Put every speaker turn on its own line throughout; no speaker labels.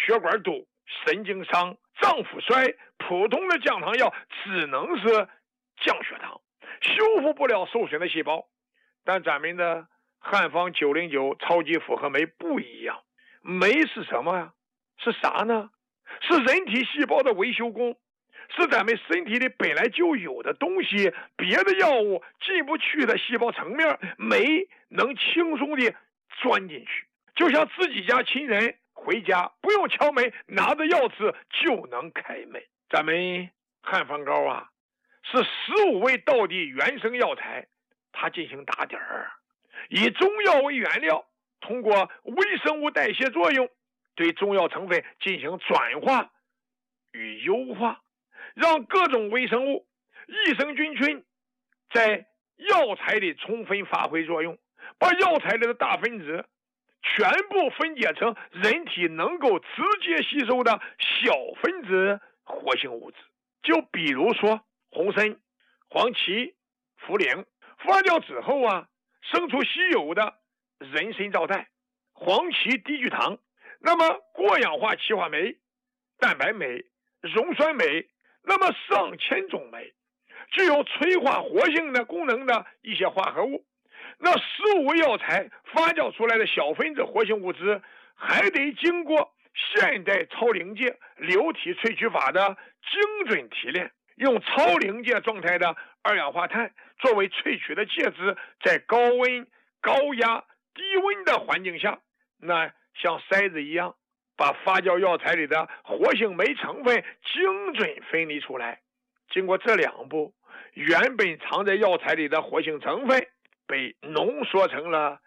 血管堵、神经伤、脏腑衰，普通的降糖药只能是降血糖，修复不了受损的细胞。但咱们的汉方909超级复合酶不一样，酶是什么呀？是啥呢？是人体细胞的维修工，是咱们身体里本来就有的东西，别的药物进不去的细胞层面，酶能轻松地钻进去，就像自己家亲人回家不用敲门，拿着钥匙就能开门。咱们汉方膏啊，是15味道地原生药材，它进行打点儿，以中药为原料，通过微生物代谢作用，对中药成分进行转化与优化，让各种微生物、益生菌群在药材里充分发挥作用，把药材里的大分子全部分解成人体能够直接吸收的小分子活性物质。就比如说红参、黄芪、茯苓发酵之后啊，生出稀有的人参皂苷、黄芪低聚糖，那么过氧化气化酶、蛋白酶、溶酸酶，那么上千种酶，具有催化活性的功能的一些化合物。那15味药材发酵出来的小分子活性物质，还得经过现代超临界流体萃取法的精准提炼，用超临界状态的二氧化碳作为萃取的介质，在高温、高压、低温的环境下，那像筛子一样，把发酵药材里的活性酶成分精准分离出来。经过这2步，原本藏在药材里的活性成分被浓缩成了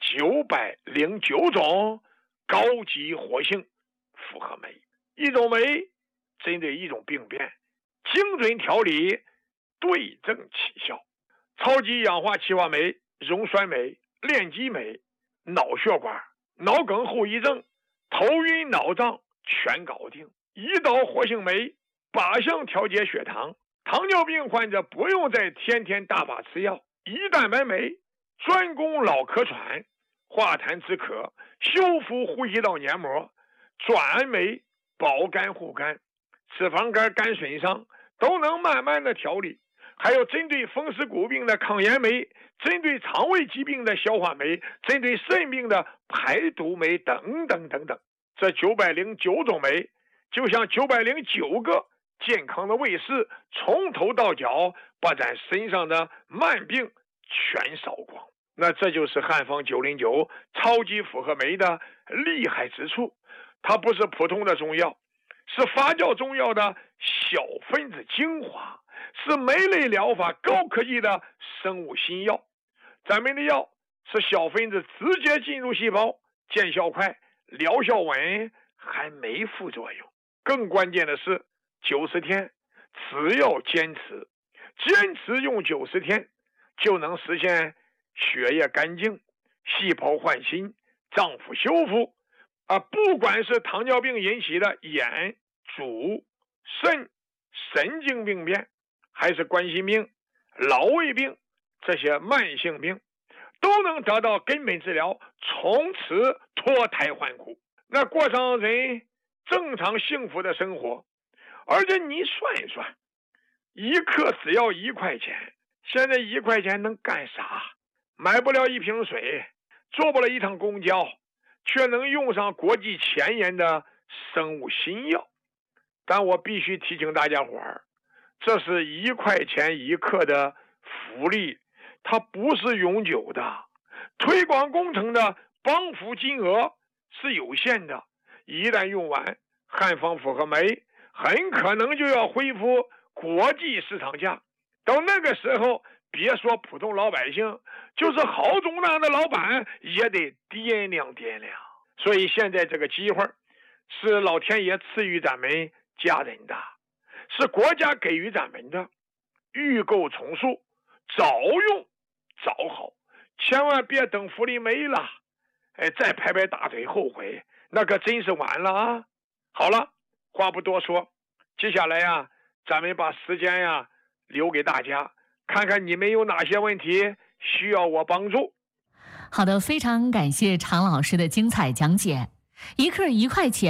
909种高级活性复合酶，一种酶针对一种病变，精准调理，对症起效。超级氧化气化酶、溶酸酶、链基酶、脑血管、脑梗后遗症、头晕脑胀全搞定。胰岛活性酶靶向调节血糖，糖尿病患者不用再天天大把吃药。胰蛋白酶专攻老咳喘、化痰止咳，修复呼吸道黏膜。转氨酶保肝护肝，脂肪肝肝损伤都能慢慢的调理。还有针对风湿骨病的抗炎酶，针对肠胃疾病的消化酶，针对肾病的排毒酶等等等等。这909种酶就像909个健康的卫士，从头到脚把咱身上的慢病全扫光。那这就是汉方909超级复合酶的厉害之处，它不是普通的中药，是发酵中药的小分子精华，是酶类疗法高科技的生物新药。咱们的药是小分子直接进入细胞，见效快，疗效稳，还没副作用。更关键的是90天，只要坚持用90天，就能实现血液干净、细胞换新、脏腑修复。不管是糖尿病引起的眼、主、肾、神经病变，还是冠心病、劳胃病这些慢性病，都能得到根本治疗，从此脱胎换骨，那过上人正常幸福的生活。而且你算一算，一克只要1块钱，现在1块钱能干啥？买不了一瓶水，坐不了一趟公交，却能用上国际前沿的生物新药。但我必须提醒大家伙儿，这是1块钱1克的福利，它不是永久的。推广工程的帮扶金额是有限的，一旦用完，汉方复合酶很可能就要恢复国际市场价。到那个时候，别说普通老百姓，就是豪中大的老板也得掂量掂量。所以现在这个机会是老天爷赐予咱们家人的，是国家给予咱们的，预购从速，早用早好，千万别等福利没了，再拍拍大腿后悔，那可真是晚了啊！好了，话不多说，接下来呀，咱们把时间呀留给大家，看看你们有哪些问题需要我帮助。
好的，非常感谢常老师的精彩讲解。1克1块钱，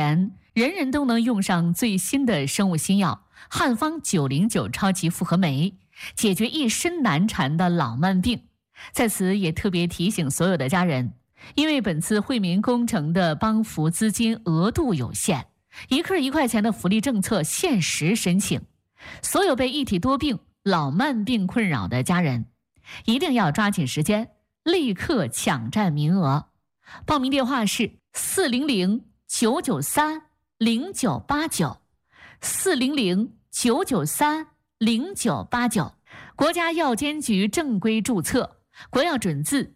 人人都能用上最新的生物新药汉方909超级复合酶，解决一身难缠的老慢病。在此也特别提醒所有的家人，因为本次惠民工程的帮扶资金额度有限，1克1块钱的福利政策限时申请。所有被一体多病、老慢病困扰的家人，一定要抓紧时间，立刻抢占名额。报名电话是400-993-0989，400-993-0989，国家药监局正规注册，国药准字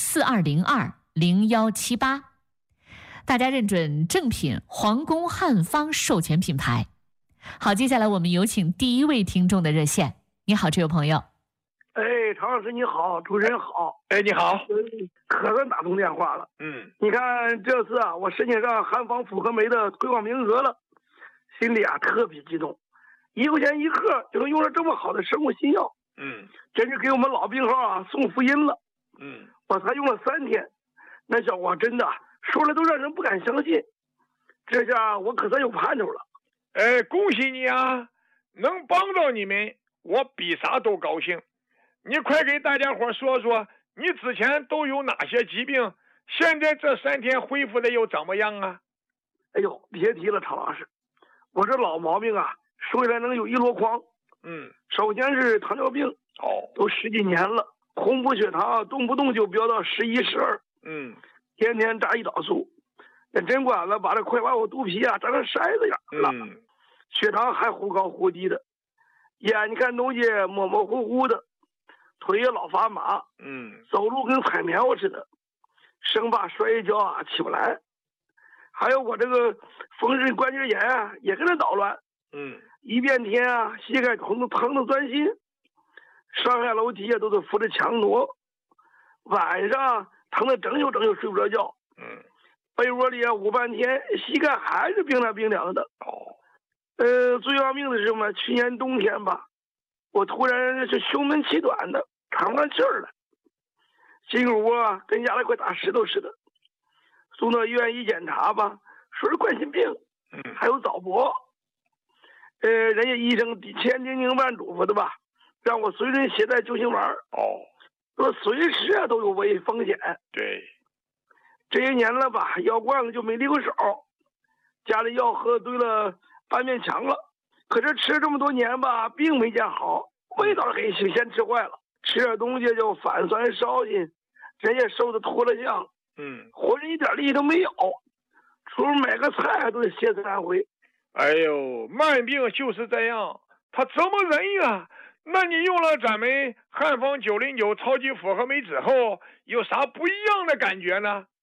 Z42020178，大家认准正品皇宫汉方授权品牌。好，接下来我们有请第一位听众的热线。你好，这位朋友。
常老师你好，主持人好。
你好。
可算打通电话了。你看这次啊，我申请上汉方复合酶的推广名额了，心里啊特别激动。1块钱1克就能用了这么好的生物新药，真是给我们老病号啊送福音了。我才用了3天，那效果真的说了都让人不敢相信。这下我可算有盼头了。
恭喜你啊，能帮到你们，我比啥都高兴。你快给大家伙说说，你之前都有哪些疾病？现在这3天恢复的又怎么样啊？
哎呦，别提了，常老师，我这老毛病啊，说起来能有一箩筐。首先是糖尿病，都10几年了，红布血糖动不动就飙到11、12。天天扎胰岛素，那针管子把快把我肚皮啊扎成筛子样了。血糖还忽高忽低的，眼睛看东西模模糊糊的，腿也老发麻。走路跟踩棉花似的，生怕摔一跤啊起不来。还有我这个风湿关节炎啊也跟着捣乱。一变天啊，膝盖疼得钻心，上下楼梯啊都得扶着墙挪，晚上疼得整宿睡不着觉。被窝里啊捂半天，膝盖还是冰凉的。最要命的是什么？去年冬天吧，我突然是胸闷气短的，喘不上气儿来，心口窝跟压了块大石头似的。送到医院一检查吧，说是冠心病，还有早搏。人家医生千叮咛万嘱咐的吧，让我随身携带救心丸。说随时啊都有危风险。
对，
这些年了吧，药罐子就没离过手，家里药喝堆了半面墙了。可是吃这么多年吧，并没见好，味道给先吃坏了，吃点东西就反酸烧心，人也瘦得脱了相。浑身一点力气都没有，出门买个菜都得歇3回。
哎呦，慢病就是这样，他怎么忍呀？那你用了咱们汉方909超级复合酶之后，有啥不一样的感觉呢？